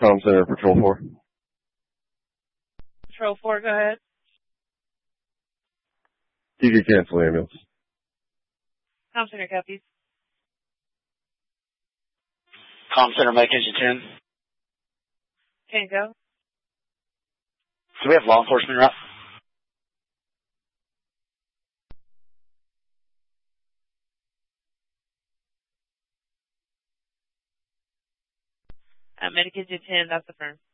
Comm Center, Patrol 4. Patrol 4, go ahead. TG cancel ambulance. Comm Center copies. Comm Center, Mike Engine 10. 10, go. Do we have law enforcement route? Medic Engine 10, that's the firm.